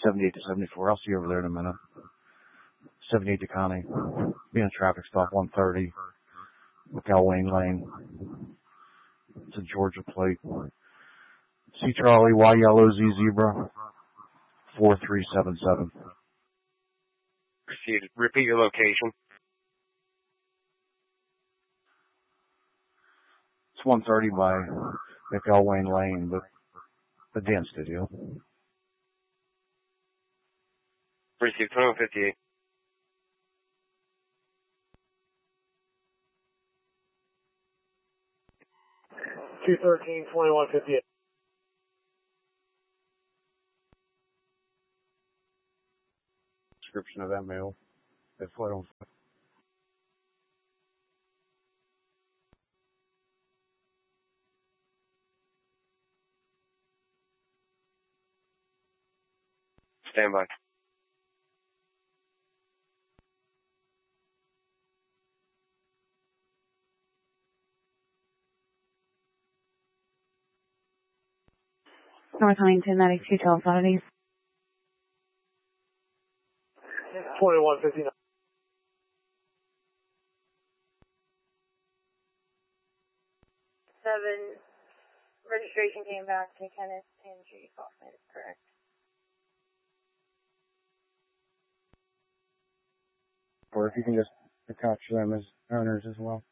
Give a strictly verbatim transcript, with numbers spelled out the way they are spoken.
seventy-eight to seventy-four. I'll see you over there in a minute. seventy-eight to Connie. Being a traffic stop, one thirty. McElwain Lane. It's a Georgia plate. C Charlie, Y Yellow, Z Zebra. four three seven seven. Proceed. Repeat your location. It's one thirty by McElwain Lane, the, the dance studio. Proceed. twenty-one fifty-eight. two thirteen, twenty-one fifty-eight. Description of that male. That fled on foot. Stand by. North Huntington, ninety-two, Telephone. twenty-one fifty-nine. Seven, registration came back to Kenneth and Judy Kaufman, correct? Or if you can just capture them as owners as well.